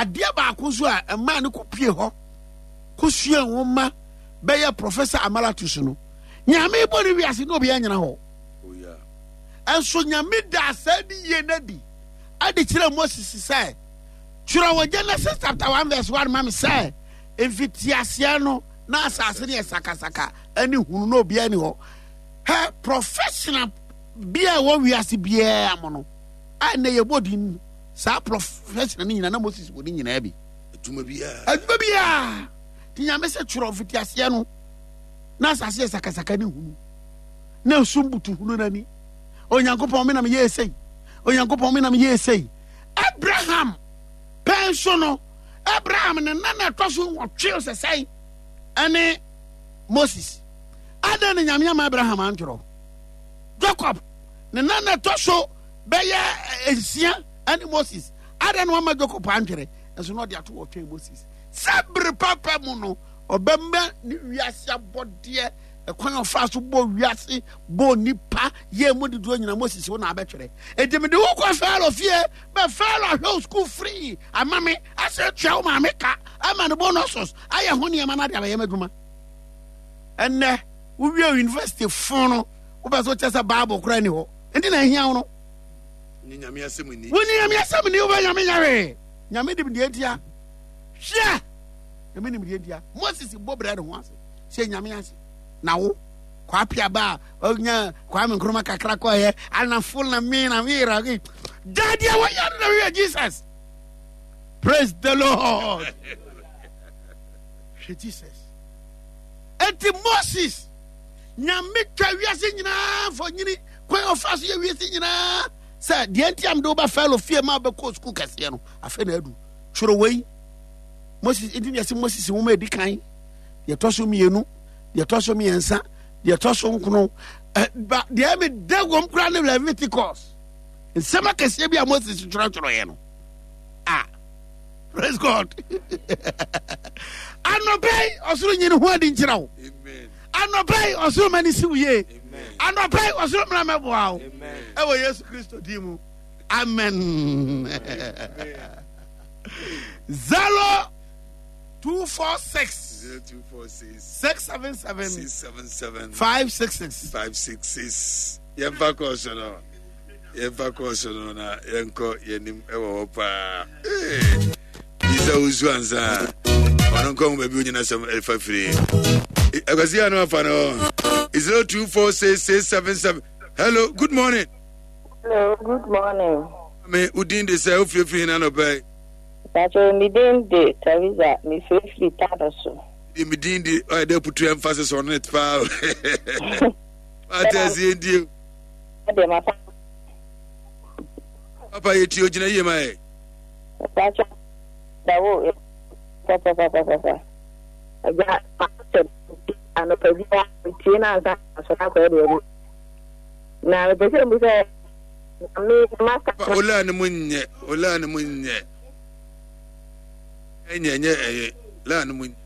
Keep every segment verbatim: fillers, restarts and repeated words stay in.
adia ba ko so a ma ne ko pie ho ko sua nwoma be ya Professor Emeritus no nyame bo ne wiase no be anyana ho oh yeah enso nyame da sadi ye nadi ade kire Moses say twerɛ wɔ Genesis chapter one verse one ma me say emfitiasia no na asase ne sakasaka ani hunu no bia ni ho he professional bia wo wiase bia mo no a na ye bodin sa professional ni nyina na Moses bodin nyina bi aduma bia aduma bia ti nyame se twerɛ emfitiasia no na asase sakasaka ni hunu na sumbutu hunu nani onyankopɔn me na me ye sei onyankopɔn me na me ye sei Abraham pensiono Abraham ne nana toso wotwe se sei ane Moses ada ne nyame ma Abraham antro Jacob ne nana toso beye ensia ane Moses ada no ma Jacob antwere enso no de ato wotwe Moses sabre papa mu no obemba ni wiase abode ekwan ofa so bo wiase bo nipa ye mu de do nyina Moses wo na abetwere edemede wo kwa falo fie be falo ho school free amame ase twa ma meka ama ne bonuses aye ho ne ma na de abaye maduma enne wo wi university fon no wo be so chesa bible kra ni ho ndi na hia wo no ni nyame asemni wo ni nyame asemni wo ba nyame nyawe nyame de de dia hia nyame ni de dia Moses bo brɛ de ho ase se nyame ase na wo kwa pia ba onya kwa me nkroma kakra kwa ye ana full na me na mira daddy wa ya na Jesus praise the Lord Jesus eti Moses nyame twa wiase nyina fo nyini kwa ofaso ye wiase nyina sa de antiam do ba fellow fie ma be ko school kase no afa na adu choro wei Moses edi yase Moses wo ma edi kan ye toso mienu de toso mi ensa de toso nkono ba de am dagom kra ne Leviticus nsema kase bia Moses tworo tworo ye no ah praise God anobey osuru nyine ho adi nkyira wo amen anobey osuru mani si wiye amen anobey osuru mra meboa wo amen ewo Yesu Kristo dimu amen zalo two four six zero two four six six seven seven six seven seven five six six five six six yemfa koso no yemfa koso no na yenko yenim ewo pa eh isa uzuanza ononko mbabi unyina sam elfa free agasi anu afa no zero two four six six seven seven hello good morning hello good morning me udin de say ofie free na no bay Tacho midinde tawiza mi free tadaso. Di midinde o de putu emphasis on it pa. What is it? Ade mapa. Papa yeti ogina ye mai. Tacho dawo papa papa papa. Aga pastor ano pezia tina za so na ko de. Na pezia mi se mi master ola ne munye ola ne munye. Enye enye eh la no mun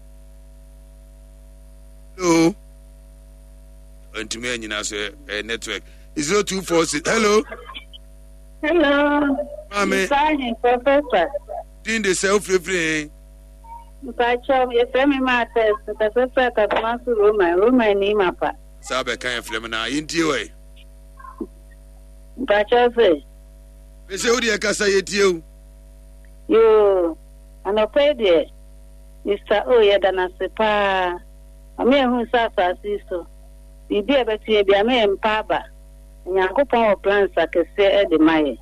hello antime nyina so eh network zero two four six hello hello mame fine professor din de self free Pacho ye semi matters ta sefa ka masu Roma Roma ni mapa sabe kan flem na yintie we Pacho se be se odi e kasa yetie o yo anopede Mister O ya dana sepa ame hu sasa siso bibi ebetie bia me mpaba nyankopon o plans akese e de maye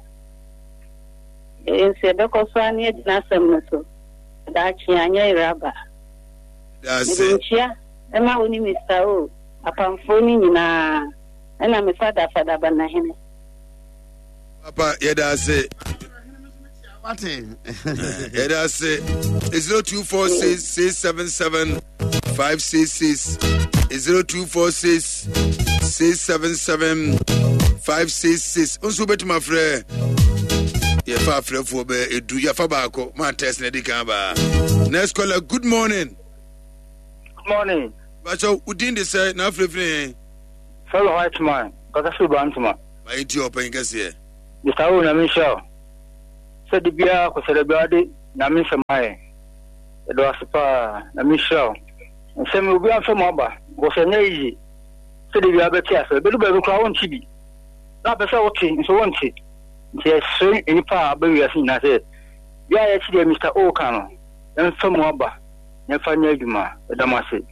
ense be ko so ani e dina sem so da chi anya iraba that's it ema oni Mister O apamfo ni nyina ena me fada fada bana hene papa ye da say what yeah that's it zero two four six six seven seven five six six zero two four six six seven seven five six six unso betima frɛ ye fa frɛ fo be edu ya fa ba ko ma test na dikan ba next caller good morning good morning bacho udin de say na frɛ frɛ fellow white man kaka fi bantuma my ti open kase Mister O na me show said bia ko said bia de na me semae do aspa na me show se me obi anfa mo ba go se nya yi se de bia be tia se be do be kwa won chi bi na be se wo ti so won ti ti so ni pa ba wi asin na se bia ya chi de Mister O kan no enfa mo ba nya fa nya adwuma da ma se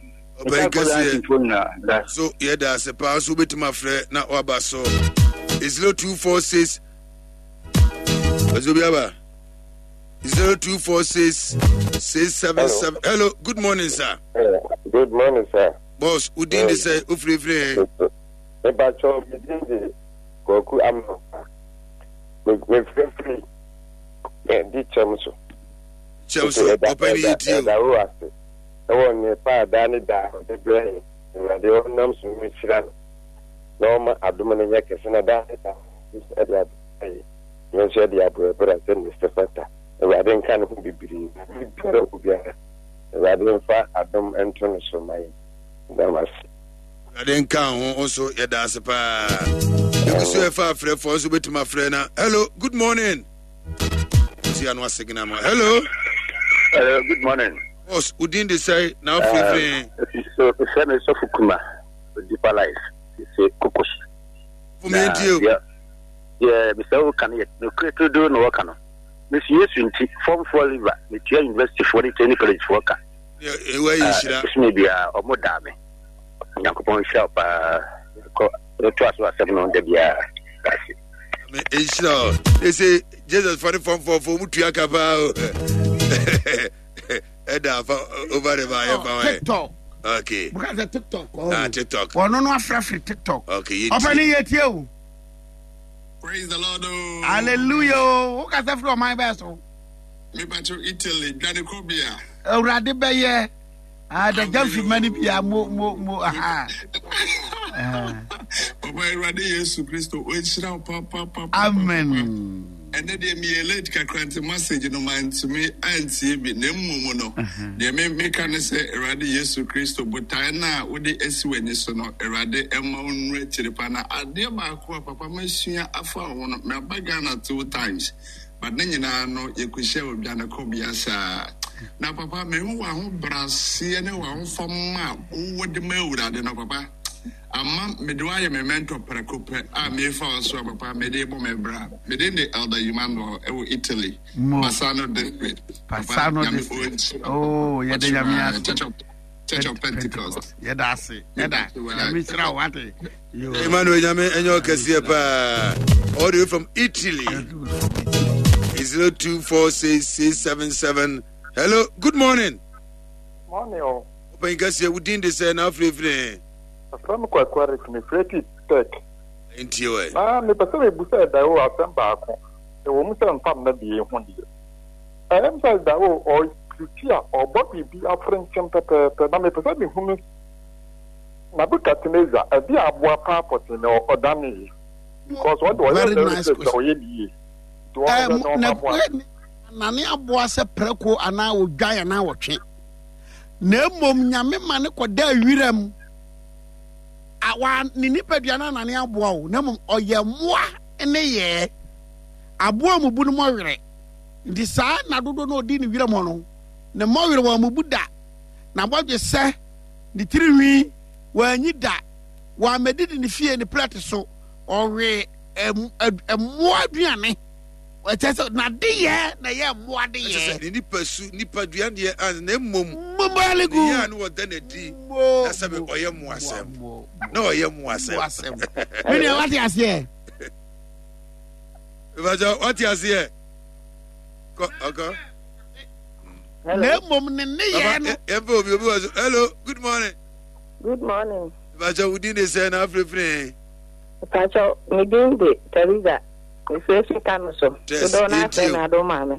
so yeah that's a pass so bit my friend na waba so is zero two four six Azubiaba zero two four six six seven seven. Hello, good morning, sir. Uh, good morning, sir. Boss, who did they say ufri free? About your business, Goku Amno. We're free. And the Chamso. Chamso, open it. I want a pa Danny da the brain. And the old names with Shiran. Norma abdominal yakes and a data. You said the Abu Brazil, Mister Fata. I didn't kind of be believe. I didn't find Adam Antonio so my damas. I didn't count also a dasapa. You can see a far friend for us with my friend. Hello, good morning. See, I know signal. Hello. Hello, good morning. Boss, who didn't say now free? So, the same is Sofukuma, deeper life. It's a Kokoshi. For me, dear. Yeah, Mister O can yet no create to do no work. Miss Yesunti, form for liver, with your university for the training college worker. Yeah, where is she? This may be a modame. Yankopon shop, uh, trust was seven on the beer. It's sure. They say, Jesus for the form for Mutiakaba. Eda over the fire. TikTok. Okay. Because the TikTok. Ah, TikTok. Or no, no, free TikTok. Okay. Opening it you. Praise the Lord. Oh. Hallelujah. Who can say from my best? Me back to Italy, Granacobia. Oh, Radibay. Ah, the Jamfi money be a mo mo mo. Aha. Papa, Radi Yesu Christo, which now, Papa, Papa. Amen. And then they me a late cranty message no mind to me and see me name no. They may make an say Radi Yesu Christo, but I now with the S when you saw no Radi Emma Red to the Pana. I dear Marco, Papa, my senior, I found one of my bagana two times. But then you know, you could share with Jana Kobiasa. Now, Papa, me who are Brassi and one from ma, who would the mail that no Papa. Amma me do I me mentor precope a me fa so papa me dey bo me bra me dey the elder human no e Italy Passano district Passano district oh yeah the yamia Church of Pentecost yeah that's it yeah that yami sra what Emmanuel yami enyo kese pa all the way from Italy zero two four six six seven seven. Hello, good morning. Morning. Open kese within the say na free free from Quaquari from the Freaky Tech. Into you. Ah, the person who said that was sent back. The woman said, "From the day one year." I am said that or Plutia or Bobby be a French pepper, but I'm a person who Nabucatinaza, a dear bois papa, or Danny. Because what was very the nice question. Nani aboa se preko ana odwa ya na wotwe. Na mom nyame mane koda wiram. Awa ni nipadua na ne aboa o na mom oye moa ene ye aboa mu bu no mo were ndi saa na dodo na odi ni wire mo no ne mo were wa mu bu da na bodwe se ni tiriwi wa anyi da wa medidi ni fie ni plate so owe em moa aduane wa tese na de ye na ye moa de ye ni nipasu nipadua de an na mom momalegu ya no woda na di na sabe oye moa asem no oye moa asem me what you say Vaja, what you say? Okay. Hello, good morning. Good morning. Vaja, we didn't say na free. Pacho, me dinde Teresa. Me face kanu so. So do na say na do mame.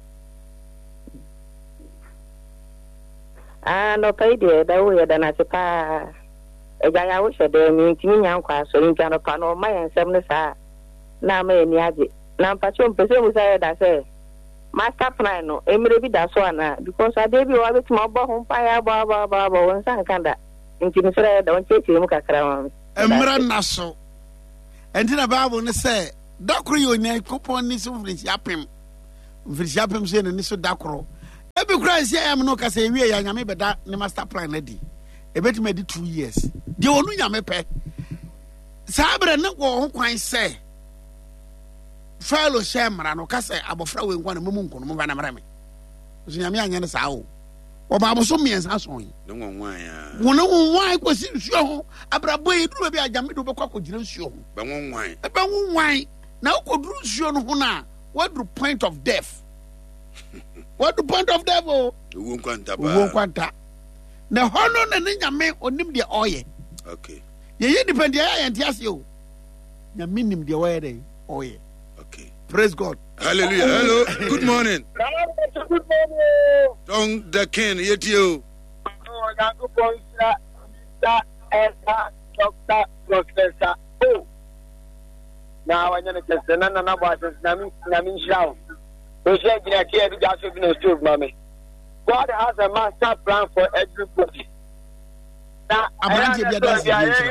Ah, no pay de da wo ya da na sepa. E ga ya wo she de mi ntimi nya nkwa so ntia no pa no ma yensem ne sa. Na ma eni age. Na mpacho mpese mu say da say. Master plan no emire bi da so ana because ade bi wa betima bo ho pa ya ba ba ba ba won san kanda. Ntimi sere da won cheche mu kakra ma. Emra na so. Enti na Bible ne say, "Dokro yo nya kopon ni so frisi apem." mfirisia pem so ne so da koro ebi kura sia am no kasa ewie ya nyame beda ne master plan na di ebetime di two years de onu nyame pe sabre ne wo ho kwan se fellow shemra no kasa abofra we nkwa na memu nkono mo ba na mara me so nyame anya ne saa o wo ba bo so miensa so yi ne wonwan ya wo ne wonwan ko si nsuo ho abrabo yi duru bi ajame do be kwa ko gina nsuo ho ba wonwan e ba wonwan na ko duru nsuo no ho na what the point of death what the point of death oh wo nkwanta ba wo nkwanta na hono na ne nyame onim de oye okay ye ye depend ya ya ntiase o nyame nim de oye de oye okay praise God. Hallelujah. Hello. Good morning. Good morning. Don the king, yet you. Oh, Uncle Bonsa, Mister Elsa, Doctor Professor. Oh. Now I know that the Nana Nabatas Namin Shao. We said, I can't just open a stove, Mammy. God has a master plan for everybody. Now, I am not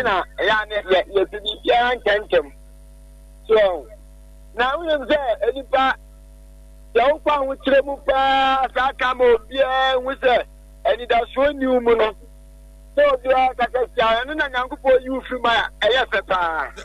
going so, now we are there, anybody. Don't find which remove I come over here with her, and it has shown you, Mono. So you are like a young for you from my